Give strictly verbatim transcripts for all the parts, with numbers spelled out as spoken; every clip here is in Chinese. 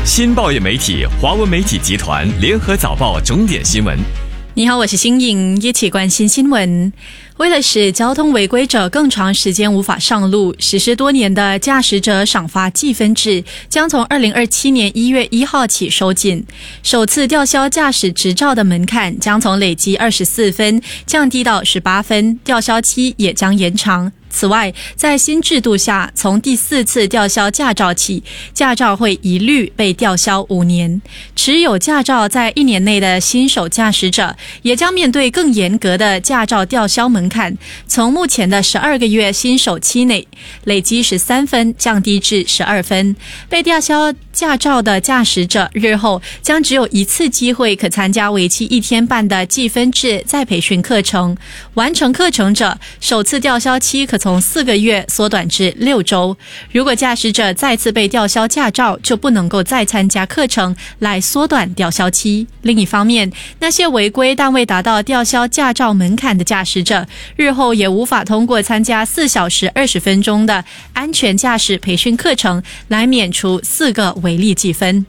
新报业媒体华文媒体集团联合早报钟点新闻。 你好，我是新颖，一起关心新闻。为了使交通违规者更长时间无法上路，实施多年的驾驶者赏罚计分制将从二零二七年一月一号起收紧。首次吊销驾驶执照的门槛将从累积二十四分降低到十八分，吊销期也将延长。此外，在新制度下，从第四次吊销驾照起，驾照会一律被吊销五年。持有驾照在一年内的新手驾驶者，也将面对更严格的驾照吊销门槛，从目前的十二个月新手期内累积十三分降低至十二分。被吊销驾照的驾驶者日后将只有一次机会可参加为期一天半的计分制再培训课程，完成课程者，首次吊销期可从四个月缩短至六周。如果驾驶者再次被吊销驾照，就不能够再参加课程来缩短吊销期。另一方面，那些违规但未达到吊销驾照门槛的驾驶者，日后也无法通过参加四小时二十分钟的安全驾驶培训课程来免除四个违例记分。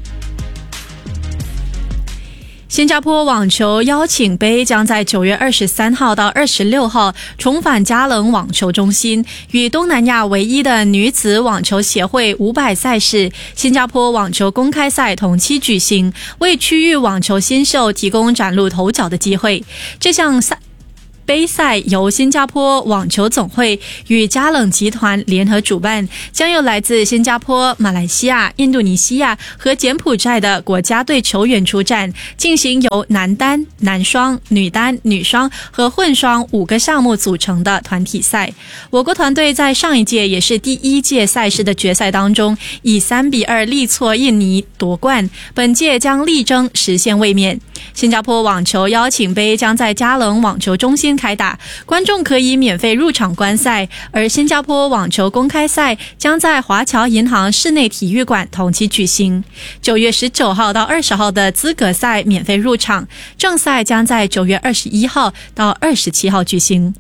新加坡网球邀请杯将在九月二十三号到二十六号重返嘉冷网球中心，与东南亚唯一的女子网球协会五百赛事新加坡网球公开赛同期举行，为区域网球新秀提供崭露头角的机会。这项赛杯赛由新加坡网球总会与嘉冷集团联合主办，将有来自新加坡、马来西亚、印度尼西亚和柬埔寨的国家队球员出战，进行由男单、男双、女单、女双和混双五个项目组成的团体赛。我国团队在上一届也是第一届赛事的决赛当中以三比二力挫印尼夺冠，本届将力争实现卫冕。新加坡网球邀请杯将在嘉冷网球中心开打，观众可以免费入场观赛，而新加坡网球公开赛将在华侨银行室内体育馆同期举行。九月十九号到二十号的资格赛免费入场，正赛将在九月二十一号到二十七号举行。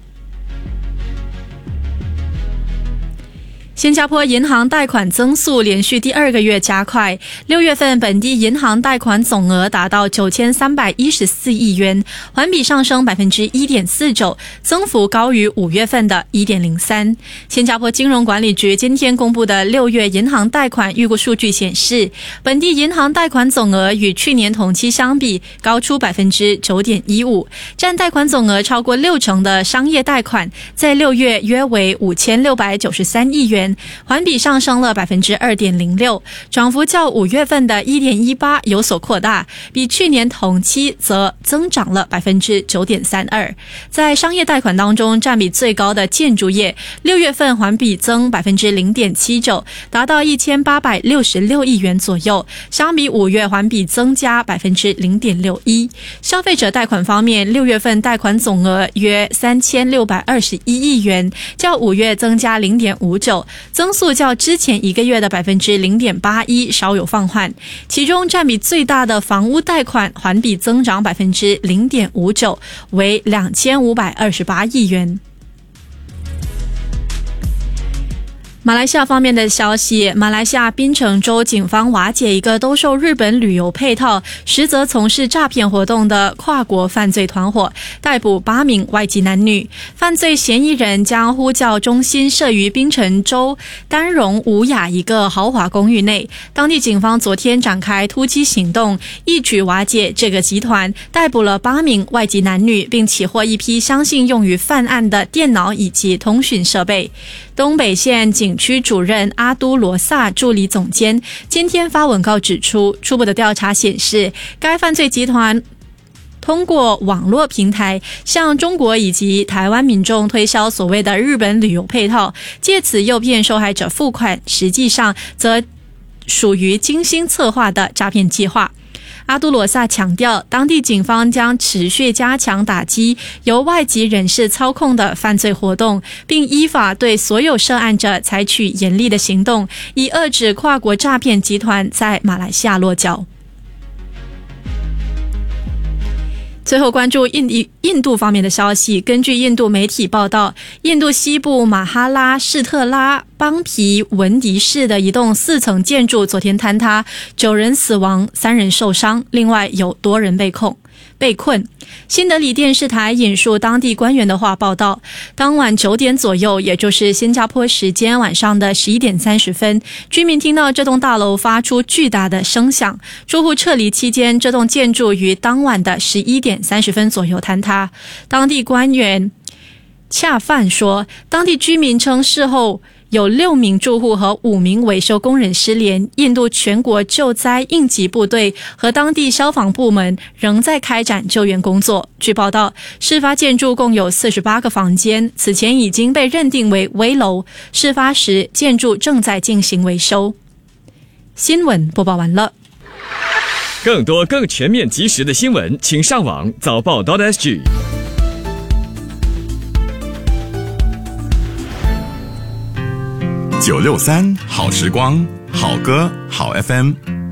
新加坡银行贷款增速连续第二个月加快，六月份本地银行贷款总额达到九千三百一十四亿元，环比上升 百分之一点四九， 增幅高于五月份的 一点零三。新加坡金融管理局今天公布的六月银行贷款预估数据显示，本地银行贷款总额与去年同期相比高出 百分之九点一五， 占贷款总额超过六成的商业贷款在六月约为五千六百九十三亿元，环比上升了 百分之二点零六， 涨幅较五月份的 一点一八 有所扩大，比去年同期则增长了 百分之九点三二。 在商业贷款当中，占比最高的建筑业六月份环比增 百分之零点七九， 达到一千八百六十六亿元左右，相比五月环比增加 百分之零点六一。 消费者贷款方面，六月份贷款总额约三千六百二十一亿元，较五月增加 零点五九，增速较之前一个月的 百分之零点八一 稍有放缓，其中占比最大的房屋贷款环比增长 百分之零点五九， 为两千五百二十八亿元。马来西亚方面的消息，马来西亚槟城州警方瓦解一个兜售日本旅游配套，实则从事诈骗活动的跨国犯罪团伙，逮捕八名外籍男女。犯罪嫌疑人将呼叫中心设于槟城州丹荣吴雅一个豪华公寓内。当地警方昨天展开突击行动，一举瓦解这个集团，逮捕了八名外籍男女，并起获一批相信用于犯案的电脑以及通讯设备。东北县警区主任阿都罗萨助理总监今天发文告指出，初步的调查显示，该犯罪集团通过网络平台向中国以及台湾民众推销所谓的日本旅游配套，借此诱骗受害者付款，实际上则属于精心策划的诈骗计划。阿都罗萨强调，当地警方将持续加强打击由外籍人士操控的犯罪活动，并依法对所有涉案者采取严厉的行动，以遏制跨国诈骗集团在马来西亚落脚。 最后关注印地印度方面的消息，根据印度媒体报道，印度西部马哈拉施特拉邦皮文迪市的一栋四层建筑昨天坍塌，九人死亡，三人受伤，另外有多人被控。被困。新德里电视台引述当地官员的话报道，当晚九点左右，也就是新加坡时间晚上的十一点三十分，居民听到这栋大楼发出巨大的声响，住户撤离期间，这栋建筑于当晚的十一点三十分左右坍塌。当地官员恰饭说，当地居民称事后有六名住户和五名维修工人失联，印度全国救灾应急部队和当地消防部门仍在开展救援工作。据报道，事发建筑共有四十八个房间，此前已经被认定为危楼，事发时建筑正在进行维修。新闻播报完了。 更多更全面及时的新闻，请上网早报 .sg。 九六三好时光，好歌好 F M。